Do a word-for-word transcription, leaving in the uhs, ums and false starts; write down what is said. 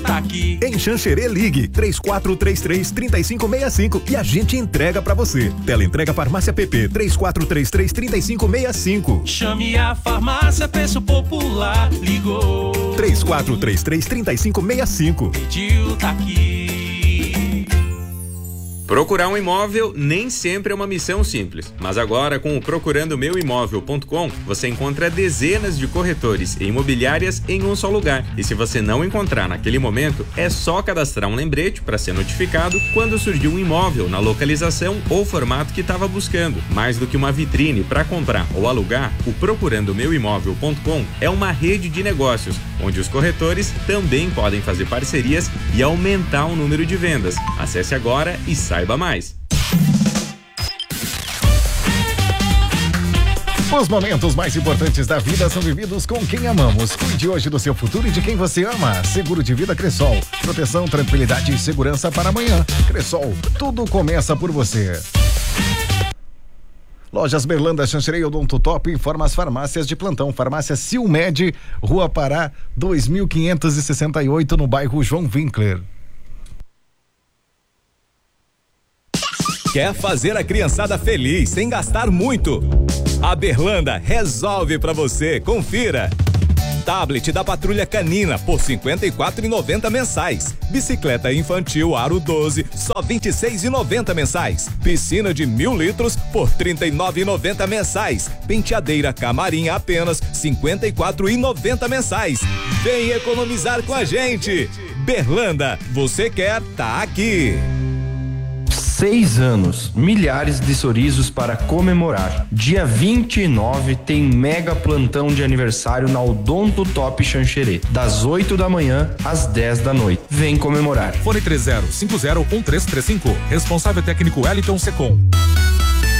tá aqui. Em Xanxerê, ligue três quatro três três, três cinco seis cinco e a gente entrega pra você. Teleentrega Farmácia P P três quatro três três, três cinco seis cinco. Chame a farmácia, preço popular. Ligou três quatro três três, três cinco seis cinco. Pediu, tá aqui. Procurar um imóvel nem sempre é uma missão simples, mas agora com o procurando meu imóvel ponto com você encontra dezenas de corretores e imobiliárias em um só lugar. E se você não encontrar naquele momento, é só cadastrar um lembrete para ser notificado quando surgir um imóvel na localização ou formato que estava buscando. Mais do que uma vitrine para comprar ou alugar, o procurando meu imóvel ponto com é uma rede de negócios, onde os corretores também podem fazer parcerias e aumentar o número de vendas. Acesse agora e saiba mais. Os momentos mais importantes da vida são vividos com quem amamos. Cuide hoje do seu futuro e de quem você ama. Seguro de vida Cressol. Proteção, tranquilidade e segurança para amanhã. Cressol, tudo começa por você. Lojas Berlanda, Xanxerê, Odonto Top informa as farmácias de plantão. Farmácia Silmed, Rua Pará, dois mil quinhentos e sessenta e oito, no bairro João Winkler. Quer fazer a criançada feliz sem gastar muito? A Berlanda resolve pra você. Confira. Tablet da Patrulha Canina por cinquenta e quatro reais e noventa mensais. Bicicleta infantil Aro doze, só vinte e seis reais e noventa mensais. Piscina de mil litros por trinta e nove reais e noventa mensais. Penteadeira Camarim apenas cinquenta e quatro reais e noventa mensais. Vem economizar com a gente. Berlanda, você quer, tá aqui. Seis anos, milhares de sorrisos para comemorar. Dia vinte e nove tem mega plantão de aniversário na Odonto Top Xanxerê, das oito da manhã às dez da noite. Vem comemorar. Fone três zero cinco zero um três três cinco. Responsável técnico Wellington Secom.